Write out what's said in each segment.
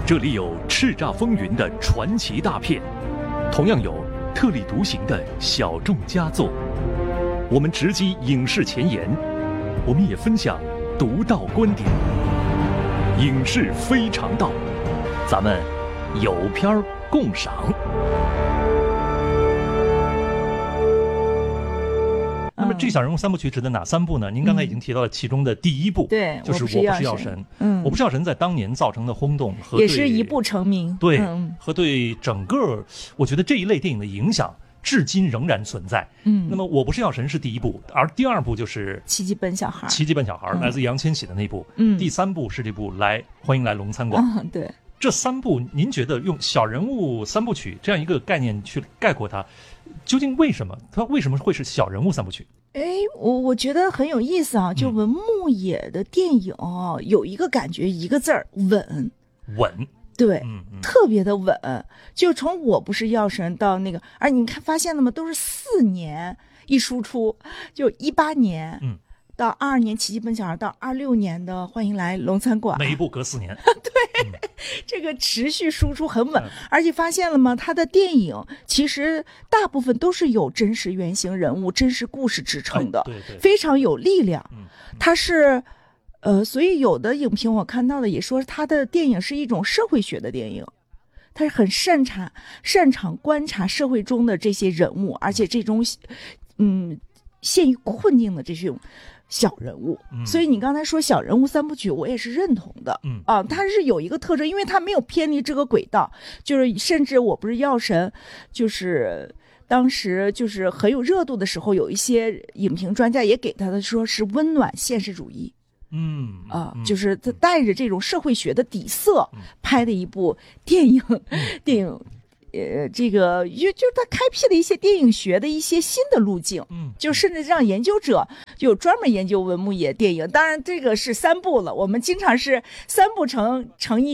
这里有叱咤风云的传奇大片，同样有特立独行的小众佳作。我们直击影视前沿，我们也分享独到观点。影视非常道，咱们有片儿共赏。 那么这小人物三部曲指的哪三部呢？您刚才已经提到了其中的第一部， 对， 就是《我不是药神》。我不是药神在当年造成的轰动和也是一步成名， 对，和对整个我觉得这一类电影的影响，至今仍然存在。那么《我不是药神》是第一部，而第二部就是 《奇迹笨小孩》。 奇迹笨小孩来自易烊千玺的那部。第三部是这部欢迎来龙餐馆。 对。 这三部，您觉得用小人物三部曲这样一个概念去概括它，究竟为什么？它为什么会是小人物三部曲？ 我觉得很有意思啊。就文牧野的电影有一个感觉，一个字儿稳。 稳。 对，特别的稳。就从我不是药神到那个，而你看发现了吗？都是4年一输出，就18年。到22年奇迹笨小孩，到26年的欢迎来龙餐馆， 每一部隔4年。 对，这个持续输出很稳。而且发现了吗？他的电影其实大部分都是有真实原型人物、真实故事支撑的， 对， 非常有力量。他是所以有的影评我看到的也说他的电影是一种社会学的电影。他是很擅长观察社会中的这些人物，而且这种陷于困境的这种小人物。所以你刚才说小人物三部曲，我也是认同的。它是有一个特征，因为它没有偏离这个轨道，就是甚至我不是药神，就是当时就是很有热度的时候，有一些影评专家也给他的说是温暖现实主义。就是他带着这种社会学的底色拍的一部电影。这个就是他开辟了一些电影学的一些新的路径，就甚至让研究者就专门研究文牧野电影。当然这个是3部了，我们经常是3部成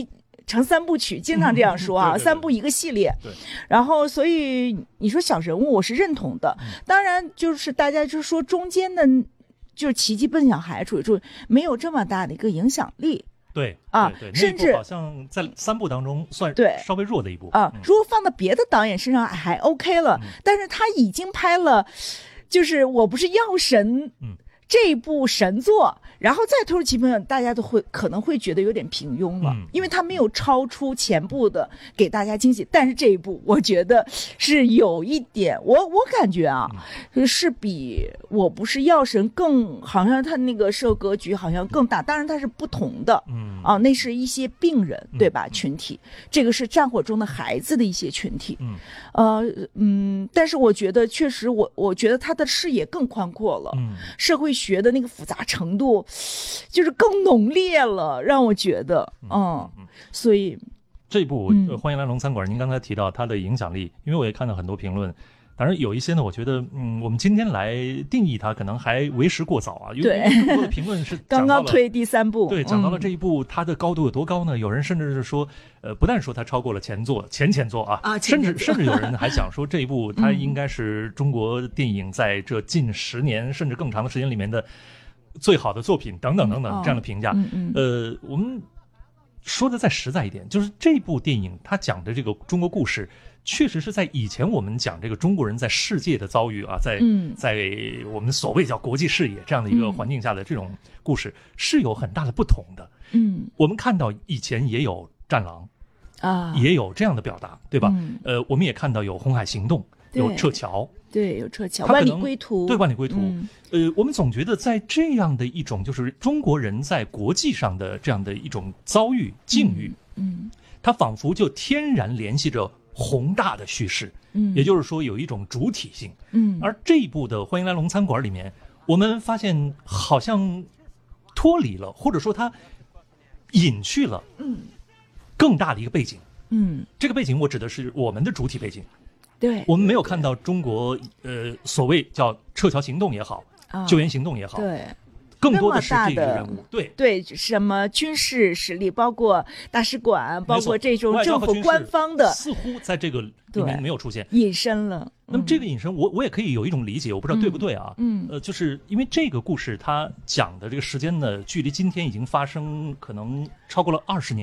3部曲，经常这样说啊。3部一个系列。 对。 然后所以你说小人物我是认同的。当然就是大家就说中间的就是奇迹笨小孩处于没有这么大的一个影响力。 对， 甚至好像在3部当中算稍微弱的一部如果放到别的导演身上还 OK 了，但是他已经拍了，就是我不是药神这部神作，然后再推出奇本，大家都可能会觉得有点平庸了，因为他没有超出前部的给大家惊喜。但是这一部我觉得是有一点，我感觉是比我不是药神更，好像他那个设格局好像更大，当然它是不同的。那是一些病人，对吧？群体，这个是战火中的孩子的一些群体。但是我觉得确实我觉得他的视野更宽阔了。社会学的那个复杂程度就是更浓烈了，让我觉得所以这部欢迎来龙餐馆，您刚才提到它的影响力，因为我也看到很多评论，当然有一些呢，我觉得我们今天来定义它可能还为时过早啊。因为更多的评论是刚刚推第3部， 对，讲到了这一部它的高度有多高呢？有人甚至是说不但说它超过了前作啊，甚至有人还想说这一部它应该是中国电影在这近10年甚至更长的时间里面的最好的作品等等这样的评价。我们说的再实在一点，就是这部电影它讲的这个中国故事，确实是在以前我们讲这个中国人在世界的遭遇啊，在我们所谓叫国际视野这样的一个环境下的这种故事是有很大的不同的。我们看到以前也有战狼也有这样的表达，对吧？我们也看到有红海行动，有撤侨。 对，有撤侨，万里归途。 对，万里归途。我们总觉得在这样的一种就是中国人在国际上的这样的一种遭遇境遇，它仿佛就天然联系着宏大的叙事，也就是说有一种主体性。而这一部的《欢迎来龙餐馆》里面，我们发现好像脱离了，或者说它隐去了更大的一个背景。这个背景我指的是我们的主体背景。 对， 我们没有看到中国所谓叫撤侨行动也好，救援行动也好， 对， 更多的是这个人物。 对，什么军事实力，包括大使馆，包括这种政府官方的， 似乎在这个里面没有出现， 隐身了。 那么这个隐身，我也可以有一种理解，我不知道对不对啊？就是因为这个故事它讲的这个时间呢，距离今天已经发生可能超过了20年。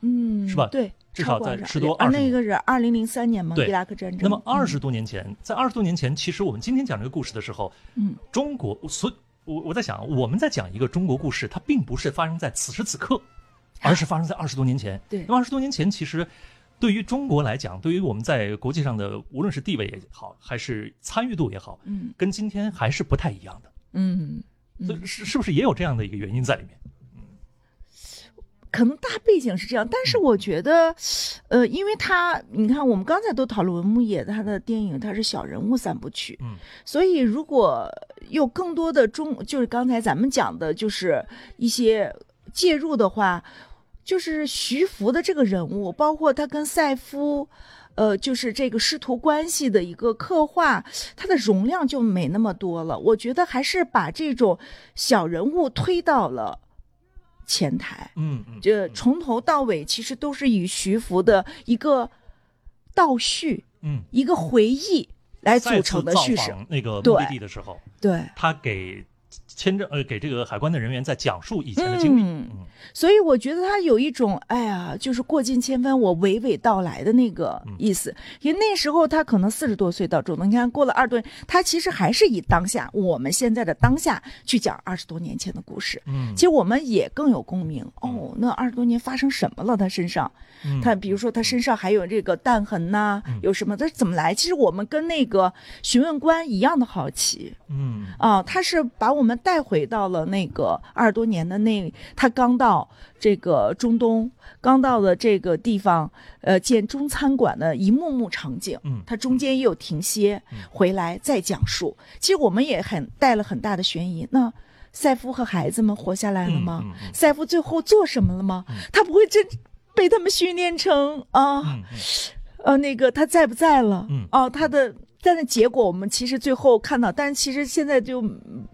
是吧？ 对， 至少在10多20年。 那个是2003年嘛，伊拉克战争。 那么20多年前，在20多年前，其实我们今天讲这个故事的时候，中国我在想，我们在讲一个中国故事，它并不是发生在此时此刻，而是发生在20多年前。 对， 那么20多年前，其实对于中国来讲，对于我们在国际上的无论是地位也好，还是参与度也好，跟今天还是不太一样的。所以是不是也有这样的一个原因在里面？ 可能大背景是这样，但是我觉得，因为你看，我们刚才都讨论文牧野他的电影，它是小人物3部曲，所以如果有更多的就是刚才咱们讲的，就是一些介入的话，就是徐福的这个人物，包括他跟赛夫，就是这个师徒关系的一个刻画，它的容量就没那么多了。我觉得还是把这种小人物推到了前台，就从头到尾其实都是以徐福的一个倒叙，一个回忆来组成的叙事。 那个目的地的时候， 对， 他给签证给这个海关的人员在讲述以前的经历， 所以我觉得他有一种就是过尽千帆我娓娓道来的那个意思。因为那时候他可能40多岁到中东，你看过了20多年，他其实还是以当下我们现在的当下去讲20多年前的故事。其实我们也更有共鸣。那20多年发生什么了？他身上，他比如说他身上还有这个弹痕呐，有什么？他怎么来？其实我们跟那个询问官一样的好奇。他是把我们带回到了那个20多年的他刚到这个中东，刚到了这个地方，建中餐馆的一幕幕场景，他中间也有停歇，回来再讲述。其实我们也带了很大的悬疑。那赛夫和孩子们活下来了吗？赛夫最后做什么了吗？他不会真被他们训练成那个他在不在了？但是结果我们其实最后看到，但是其实现在就